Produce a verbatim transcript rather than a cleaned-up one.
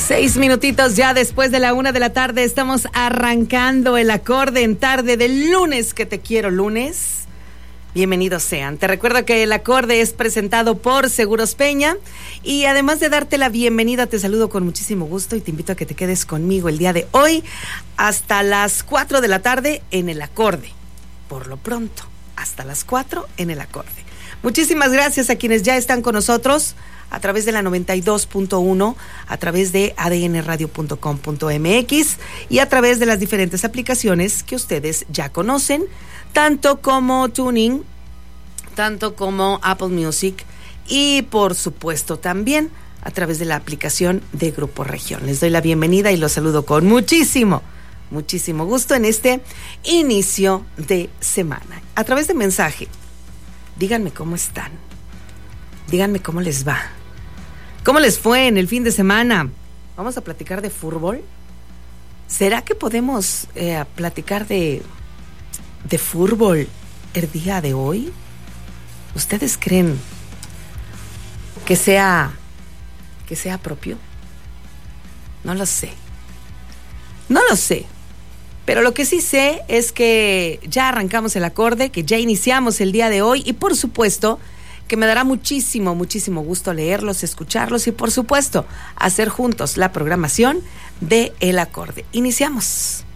Seis minutitos ya después de la una de la tarde, estamos arrancando el acorde en tarde del lunes, que te quiero lunes. Bienvenidos sean. Te recuerdo que el acorde es presentado por Seguros Peña y además de darte la bienvenida, te saludo con muchísimo gusto y te invito a que te quedes conmigo el día de hoy hasta las cuatro de la tarde en el acorde. Por lo pronto, hasta las cuatro en el acorde. Muchísimas gracias a quienes ya están con nosotros a través de la noventa y dos punto uno, a través de a d n radio punto com punto m x y a través de las diferentes aplicaciones que ustedes ya conocen, tanto como Tuning, tanto como Apple Music y por supuesto también a través de la aplicación de Grupo Región. Les doy la bienvenida y los saludo con muchísimo, muchísimo gusto en este inicio de semana. A través de mensaje, díganme cómo están. Díganme cómo les va. ¿Cómo les fue en el fin de semana? Vamos a platicar de fútbol. ¿Será que podemos eh, platicar de, de fútbol el día de hoy? ¿Ustedes creen que sea, que sea propio? No lo sé. No lo sé. Pero lo que sí sé es que ya arrancamos el acorde, que ya iniciamos el día de hoy y por supuesto que me dará muchísimo, muchísimo gusto leerlos, escucharlos y por supuesto hacer juntos la programación de El Acorde. Iniciamos.